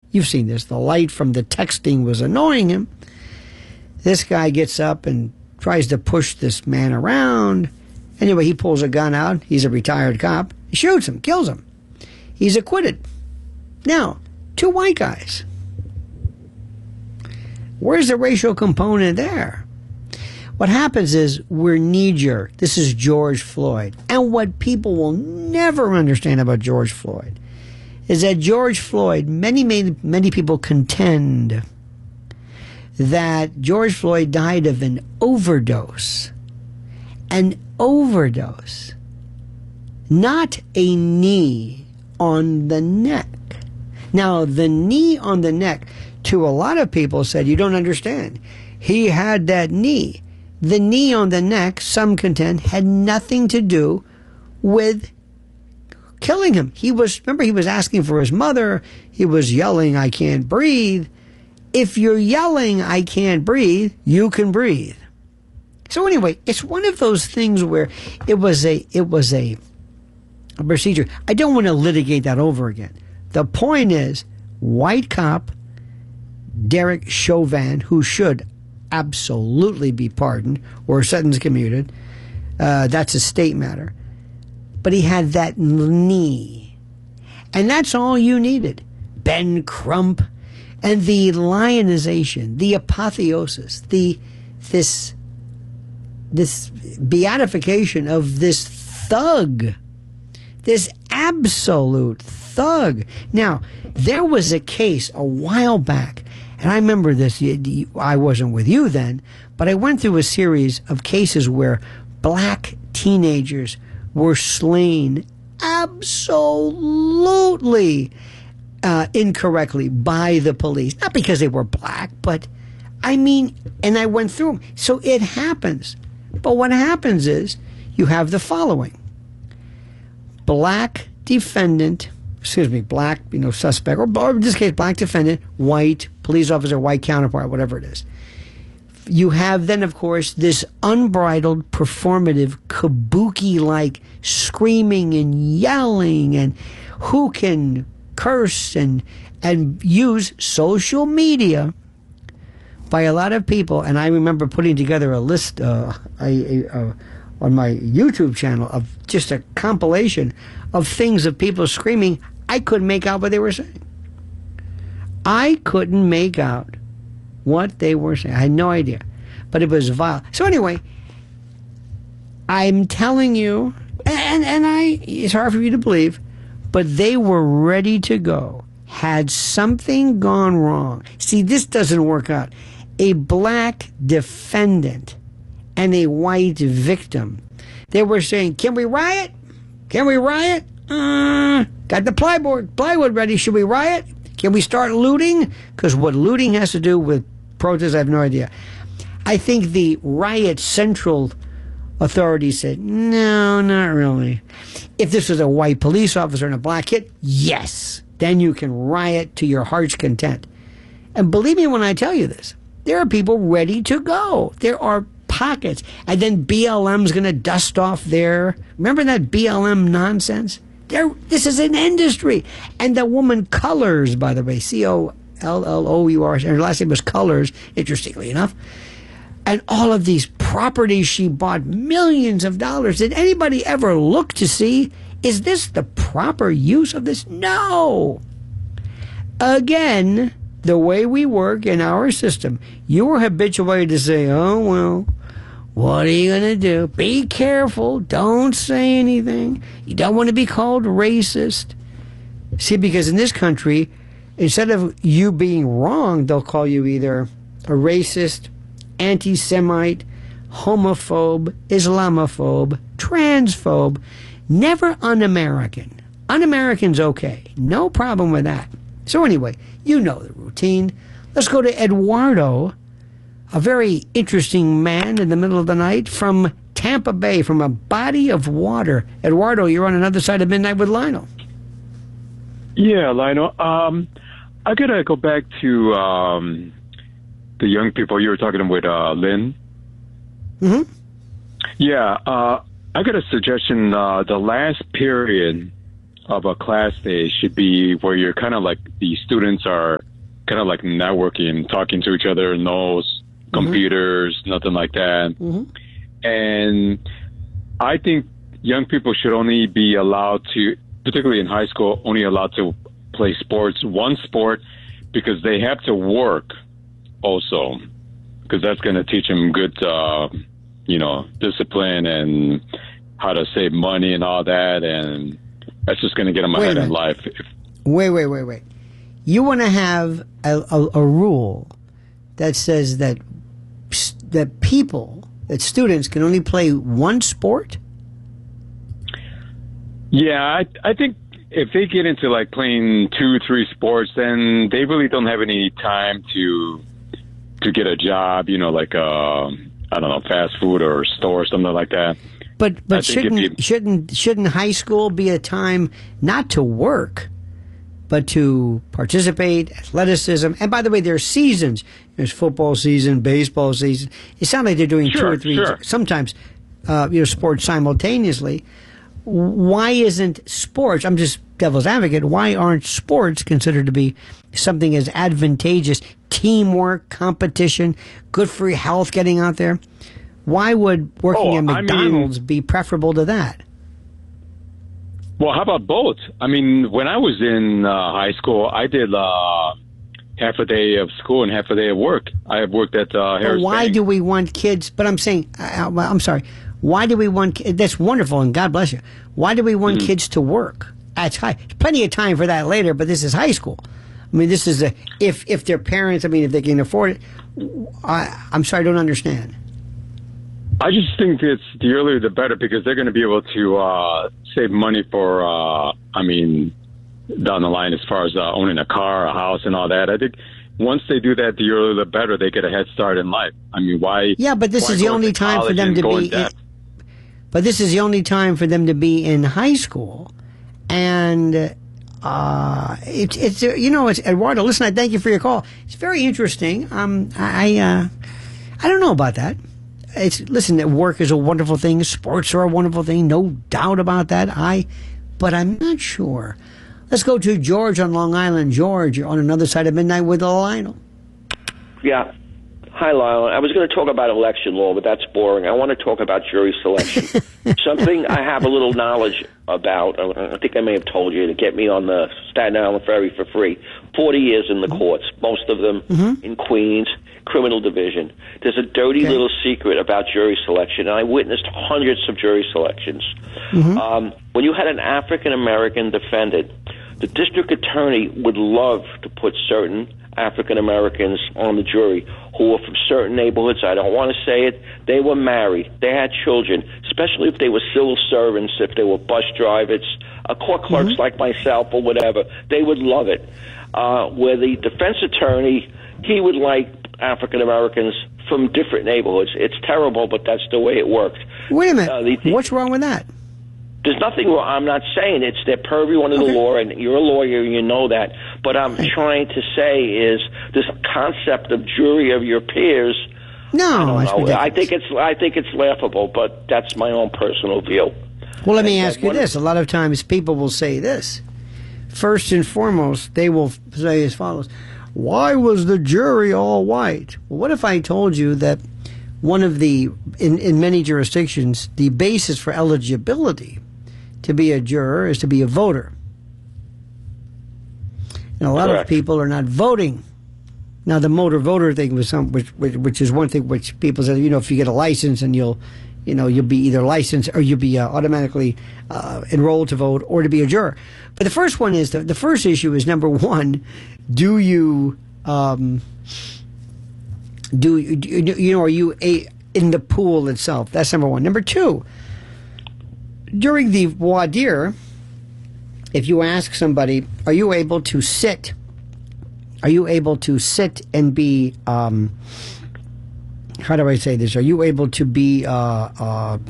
You've seen this. The light from the texting was annoying him. This guy gets up and tries to push this man around. Anyway, he pulls a gun out. He's a retired cop. He shoots him, kills him. He's acquitted. Now, 2 white guys. Where's the racial component there? What happens is we're knee-jerk. This is George Floyd. And what people will never understand about George Floyd is that George Floyd, many people contend that George Floyd died of an overdose. An overdose. Not a knee on the neck. Now, the knee on the neck, to a lot of people said, you don't understand. He had that knee. The knee on the neck, some contend, had nothing to do with killing him. Remember, he was asking for his mother. He was yelling, I can't breathe. If you're yelling, I can't breathe, you can breathe. So anyway, it's one of those things where it was a procedure. I don't want to litigate that over again. The point is, white cop Derek Chauvin, who should absolutely be pardoned or sentence commuted, that's a state matter. But he had that knee. And that's all you needed. Ben Crump and the lionization, the apotheosis, this beatification of this thug, this absolute thug. Now, there was a case a while back, and I remember this. I wasn't with you then, but I went through a series of cases where black teenagers were slain absolutely incorrectly by the police. Not because they were black, but I mean, and I went through them. So it happens. But what happens is you have the following. Black suspect, or in this case, black defendant, white, police officer, white counterpart, whatever it is. You have then, of course, this unbridled, performative, kabuki-like screaming and yelling, and who can curse and use social media by a lot of people. And I remember putting together a list on my YouTube channel of just a compilation of things of people screaming. I couldn't make out what they were saying. I couldn't make out what they were saying. I had no idea. But it was vile. So anyway, I'm telling you, and it's hard for you to believe, but they were ready to go. Had something gone wrong. See, this doesn't work out. A black defendant and a white victim. They were saying, can we riot? Can we riot? Got the plywood ready. Should we riot? Can we start looting? Because what looting has to do with protests, I have no idea. I think the Riot Central authorities said, no, not really. If this was a white police officer and a black kid, yes. Then you can riot to your heart's content. And believe me when I tell you this, there are people ready to go. There are pockets. And then BLM's going to dust off their... Remember that BLM nonsense? This is an industry. And the woman Colors, by the way, Collours, her last name was Colors, interestingly enough. And all of these properties she bought, millions of dollars. Did anybody ever look to see, is this the proper use of this? No. Again, the way we work in our system, you are habituated to say, oh, well, what are you going to do? Be careful. Don't say anything. You don't want to be called racist. See, because in this country, instead of you being wrong, they'll call you either a racist, anti-Semite, homophobe, Islamophobe, transphobe, never un-American. Un-American's okay. No problem with that. So anyway, you know the routine. Let's go to Eduardo, a very interesting man in the middle of the night from Tampa Bay, from a body of water. Eduardo, you're on another side of midnight with Lionel. Yeah, Lionel. I got to go back to the young people you were talking with, Lynn. Mm-hmm. Yeah, I got a suggestion. The last period of a class day should be where you're kind of like the students are kind of like networking, talking to each other, no computers, nothing like that. And I think young people should only be allowed to, particularly in high school, only allowed to play sports, one sport, because they have to work also, because that's going to teach them good, discipline and how to save money and all that, and that's just going to get them ahead in life. Wait. You want to have a rule that says that students can only play one sport? Yeah, I think if they get into like playing 2-3 sports, then they really don't have any time to get a job, like I don't know, fast food or store or something like that. But shouldn't high school be a time not to work, but to participate, athleticism? And by the way, there are seasons. There's football season, baseball season. It sounds like they're doing two or three, sometimes, sports simultaneously. Why isn't sports, I'm just devil's advocate, why aren't sports considered to be something as advantageous? Teamwork, competition, good for your health, getting out there. Why would working at McDonald's be preferable to that? Well, how about both? I mean, when I was in high school, I did half a day of school and half a day of work. I have worked at Harris Why Bank. do we want kids? But I'm saying, I'm sorry. Why do we want? That's wonderful, and God bless you. Why do we want kids to work? That's high. Plenty of time for that later, but this is high school. I mean, this is if their parents. I mean, if they can afford it. I'm sorry, I don't understand. I just think it's the earlier the better, because they're going to be able to save money for, down the line as far as owning a car, a house, and all that. I think once they do that, the earlier the better. They get a head start in life. I mean, why? Yeah, but this is the only time for them to be. But this is the only time for them to be in high school, and it's Eduardo. Listen, I thank you for your call. It's very interesting. I don't know about that. Listen, work is a wonderful thing. Sports are a wonderful thing. No doubt about that. But I'm not sure. Let's go to George on Long Island. George, you're on another side of midnight with Lionel. Yeah. Hi, Lionel. I was going to talk about election law, but that's boring. I want to talk about jury selection. Something I have a little knowledge about. I think I may have told you to get me on the Staten Island Ferry for free. 40 years in the courts, most of them in Queens, criminal division. There's a dirty little secret about jury selection, and I witnessed hundreds of jury selections. When you had an African-American defendant, the district attorney would love to put certain African-Americans on the jury who were from certain neighborhoods. I don't want to say it. They were married. They had children, especially if they were civil servants, if they were bus drivers, court clerks like myself or whatever. They would love it. Where the defense attorney, he would like African-Americans from different neighborhoods. It's terrible, but that's the way it worked. Wait a minute. What's wrong with that? There's nothing wrong. I'm not saying it's their purview under the law, and you're a lawyer, you know that. But I'm trying to say is this concept of jury of your peers. No, I think it's laughable, but that's my own personal view. Well, let me ask you this. A lot of times people will say this. First and foremost, they will say as follows. Why was the jury all white? Well, what if I told you that one of in many jurisdictions, the basis for eligibility to be a juror is to be a voter. And a lot of people are not voting. Now, the motor voter thing was which is one thing which people say, if you get a license and you'll be either licensed or you'll be automatically enrolled to vote or to be a juror. But the first one is, the first issue is, number one, are you in the pool itself? That's number one. Number two, during the voir dire, if you ask somebody, are you able to sit? Are you able to sit and be, how do I say this? Are you able to be to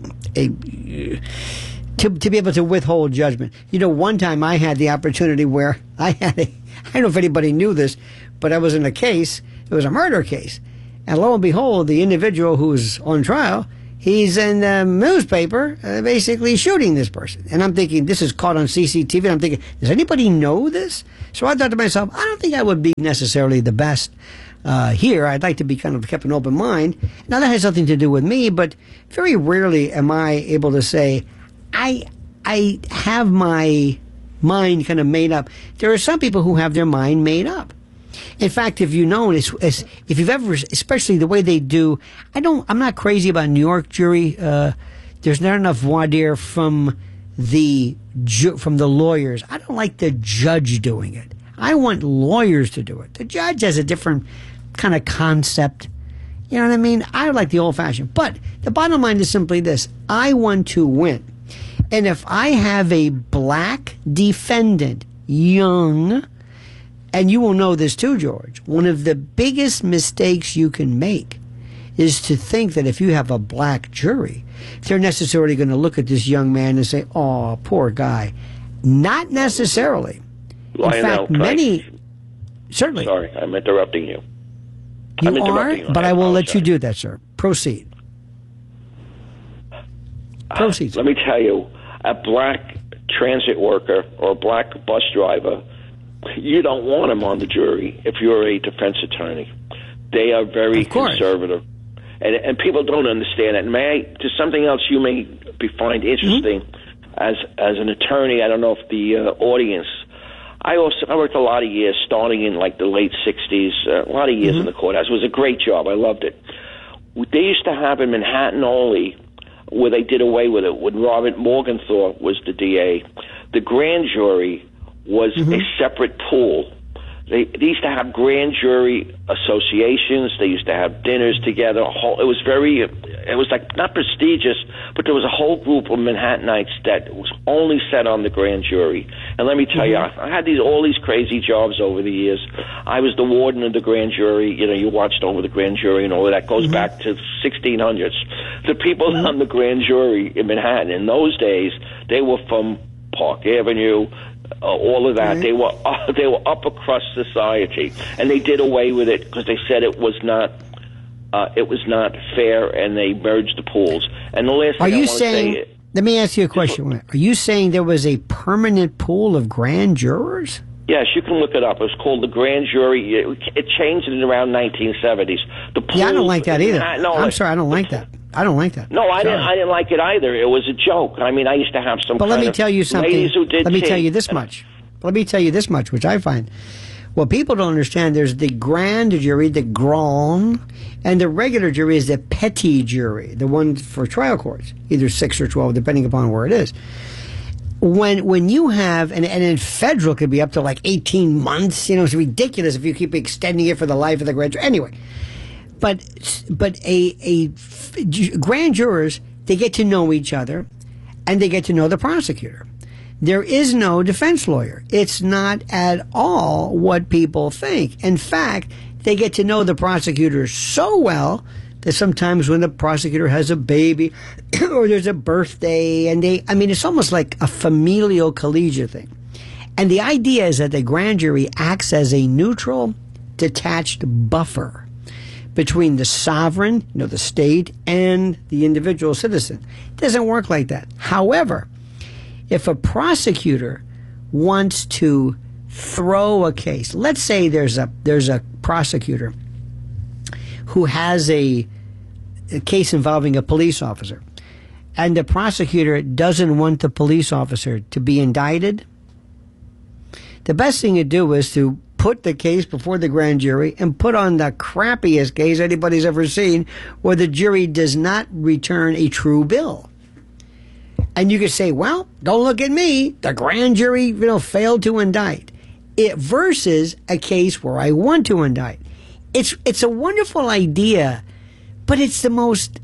be able to withhold judgment? One time I had the opportunity where I don't know if anybody knew this, but I was in a case. It was a murder case. And lo and behold, the individual who was on trial, he's in the newspaper basically shooting this person. And I'm thinking, this is caught on CCTV. And I'm thinking, does anybody know this? So I thought to myself, I don't think I would be necessarily the best here. I'd like to be kind of kept an open mind. Now, that has nothing to do with me, but very rarely am I able to say, I have my mind kind of made up. There are some people who have their mind made up. In fact, if you know, if you've ever, especially the way they do, I'm not crazy about New York jury. There's not enough voir dire from the lawyers. I don't like the judge doing it. I want lawyers to do it. The judge has a different kind of concept. You know what I mean? I like the old-fashioned. But the bottom line is simply this. I want to win. And if I have a black defendant, young, and you will know this too, George, one of the biggest mistakes you can make is to think that if you have a black jury, they're necessarily going to look at this young man and say, oh, poor guy. Not necessarily. In fact, many... Certainly. Sorry, I'm interrupting you. You are, but I will let you do that, sir. Proceed. Proceed. Let me tell you, a black transit worker or a black bus driver, you don't want them on the jury if you're a defense attorney. They are very conservative. And people don't understand it. To something else you may find interesting as an attorney, I don't know if the audience... I worked a lot of years, starting in like the late 60s, a lot of years in the courthouse. It was a great job. I loved it. They used to have in Manhattan only, where they did away with it, when Robert Morgenthau was the DA. The grand jury was a separate pool. They used to have grand jury associations. They used to have dinners together. It was like not prestigious, but there was a whole group of Manhattanites that was only set on the grand jury. And let me tell you, I had all these crazy jobs over the years. I was the warden of the grand jury. You know, you watched over the grand jury and all of that. Goes back to 1600s. The people on the grand jury in Manhattan in those days, they were from Park Avenue. All of that, they were upper crust society, and they did away with it because they said it was not fair, and they merged the pools. And the last thing I want to say, let me ask you a question. Are you saying there was a permanent pool of grand jurors? Yes, you can look it up. It was called the grand jury. It changed in around 1970s. I don't like that either. I'm sorry, I don't like that. I don't like that. No, I didn't like it either. It was a joke. I mean, I used to have some. But let me tell you something. Let me tell you this much. Let me tell you this much, which I find. What people don't understand, there's the grand jury, the grand, and the regular jury is the petit jury, the one for trial courts, either 6 or 12, depending upon where it is. When you have, and in federal it could be up to like 18 months, you know, it's ridiculous if you keep extending it for the life of the grand jury. Anyway. But a grand jurors, they get to know each other, and they get to know the prosecutor. There is no defense lawyer. It's not at all what people think. In fact, they get to know the prosecutor so well that sometimes when the prosecutor has a baby or there's a birthday, it's almost like a familial collegiate thing. And the idea is that the grand jury acts as a neutral, detached buffer between the sovereign, the state, and the individual citizen. It doesn't work like that. However, if a prosecutor wants to throw a case, let's say there's a prosecutor who has a case involving a police officer, and the prosecutor doesn't want the police officer to be indicted, the best thing to do is to put the case before the grand jury and put on the crappiest case anybody's ever seen, where the jury does not return a true bill. And you could say, well, don't look at me. The grand jury, failed to indict. Versus a case where I want to indict. It's a wonderful idea, but it's the most...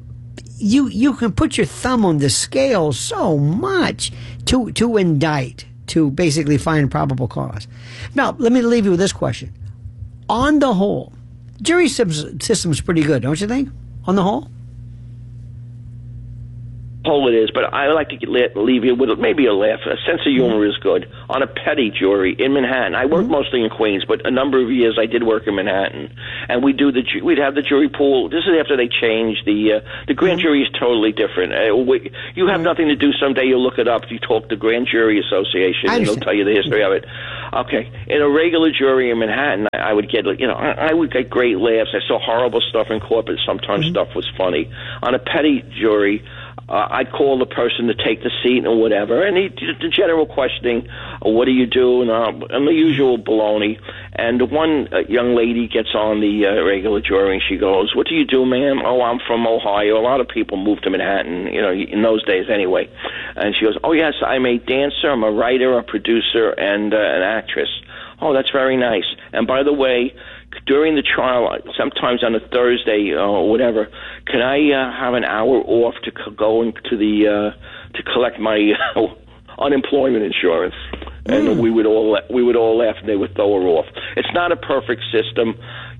You can put your thumb on the scale so much to indict, to basically find probable cause. Now, let me leave you with this question. On the whole, jury system's pretty good, don't you think? On the whole? poll it is, but I like to leave you with maybe a laugh. A sense of humor is good. On a petty jury in Manhattan, I work mostly in Queens, but a number of years I did work in Manhattan, and we'd have the jury pool. This is after they changed the grand jury is totally different. You have nothing to do. Someday you'll look it up. You talk to Grand Jury Association, and they'll tell you the history of it. Okay, in a regular jury in Manhattan, I would get I would get great laughs. I saw horrible stuff in court, but sometimes stuff was funny. On a petty jury, I'd call the person to take the seat or whatever, and the general questioning, what do you do, and the usual baloney. And one young lady gets on the regular jury, and she goes, what do you do, ma'am? Oh, I'm from Ohio. A lot of people moved to Manhattan, in those days anyway. And she goes, oh, yes, I'm a dancer, I'm a writer, a producer, and an actress. Oh, that's very nice. And by the way, during the trial, sometimes on a Thursday or whatever, can I have an hour off to go into to collect my unemployment insurance? And we would all laugh, and they would throw her off. It's not a perfect system.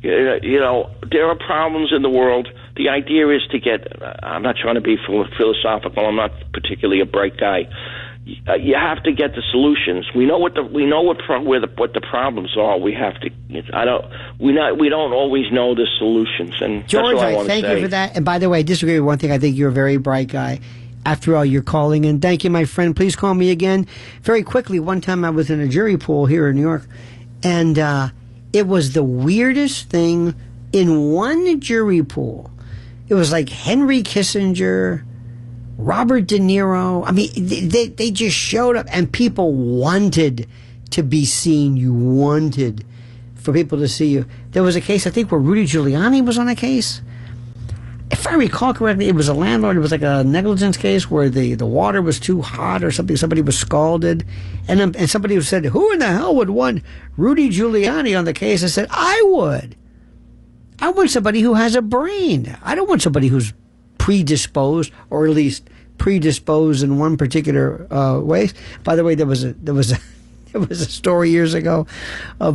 There are problems in the world. The idea is to get. I'm not trying to be philosophical. I'm not particularly a bright guy. You have to get the solutions. We know what the problems are. We have to. We don't always know the solutions. And George, that's all I want to say. Thank you for that. And by the way, I disagree with one thing. I think you're a very bright guy. After all, you're calling in. Thank you, my friend. Please call me again. Very quickly, one time I was in a jury pool here in New York, and it was the weirdest thing in one jury pool. It was like Henry Kissinger, Robert De Niro. I mean, they just showed up, and people wanted to be seen. You wanted for people to see you. There was a case, I think, where Rudy Giuliani was on a case. If I recall correctly, it was a landlord. It was like a negligence case where the water was too hot or something. Somebody was scalded. And somebody said, who in the hell would want Rudy Giuliani on the case? I said, I would. I want somebody who has a brain. I don't want somebody who's predisposed, or at least predisposed in one particular way. By the way, there was a story years ago of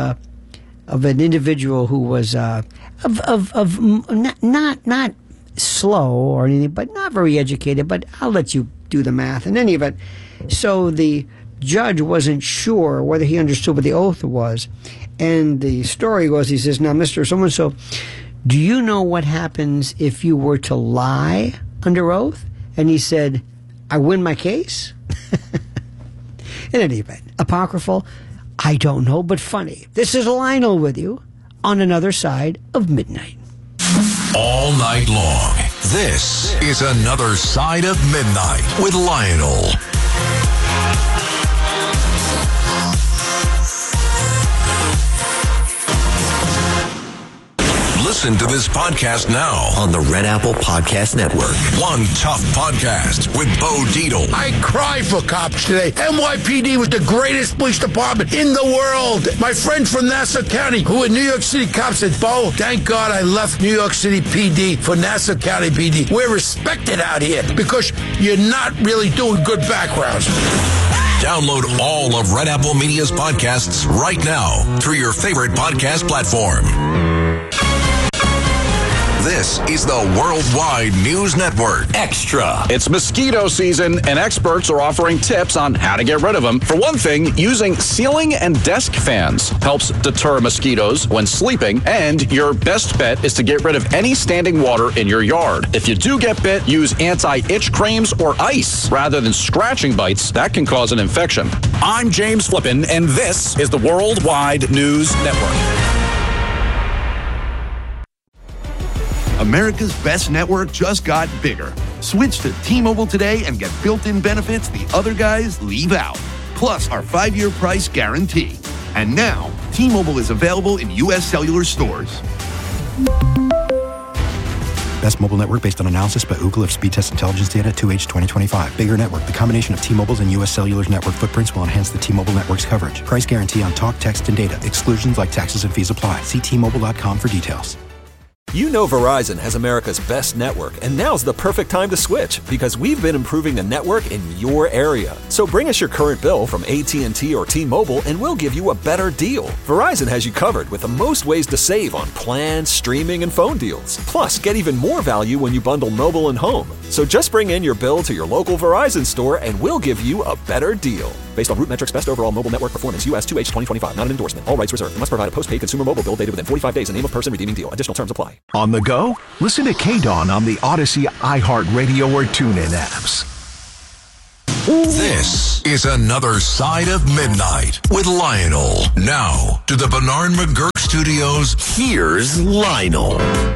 an individual who was not slow or anything, but not very educated. But I'll let you do the math. In any event, so the judge wasn't sure whether he understood what the oath was, and the story was, he says, "Now, Mr. So-and-so, do you know what happens if you were to lie under oath?" And he said, "I win my case." In any event, apocryphal, I don't know, but funny. This is Lionel with you on Another Side of Midnight. All night long, this is Another Side of Midnight with Lionel. Listen to this podcast now on the Red Apple Podcast Network. One Tough Podcast with Bo Dietl. I cry for cops today. NYPD was the greatest police department in the world. My friend from Nassau County, who in New York City cops, said, Bo, thank God I left New York City PD for Nassau County PD. We're respected out here because you're not really doing good backgrounds. Download all of Red Apple Media's podcasts right now through your favorite podcast platform. This is the Worldwide News Network Extra. It's mosquito season, and experts are offering tips on how to get rid of them. For one thing, using ceiling and desk fans helps deter mosquitoes when sleeping, and your best bet is to get rid of any standing water in your yard. If you do get bit, use anti-itch creams or ice rather than scratching bites. That can cause an infection. I'm James Flippin, and this is the Worldwide News Network. America's best network just got bigger. Switch to T-Mobile today and get built-in benefits the other guys leave out. Plus our 5-year price guarantee. And now, T-Mobile is available in U.S. cellular stores. Best mobile network based on analysis by Ookla of speed test intelligence data 2H 2025. Bigger network. The combination of T-Mobile's and U.S. Cellular's network footprints will enhance the T-Mobile network's coverage. Price guarantee on talk, text, and data. Exclusions like taxes and fees apply. See T-Mobile.com for details. You know Verizon has America's best network, and now's the perfect time to switch because we've been improving the network in your area. So bring us your current bill from AT&T or T-Mobile and we'll give you a better deal. Verizon has you covered with the most ways to save on plans, streaming, and phone deals. Plus, get even more value when you bundle mobile and home. So just bring in your bill to your local Verizon store and we'll give you a better deal. Based on RootMetrics Best Overall Mobile Network Performance, US 2H 2025. Not an endorsement. All rights reserved. You must provide a postpaid consumer mobile bill dated within 45 days and name of person redeeming deal. Additional terms apply. On the go? Listen to K-Dawn on the Odyssey, iHeartRadio, or TuneIn apps. This is Another Side of Midnight with Lionel. Now, to the Bernard McGurk Studios, here's Lionel.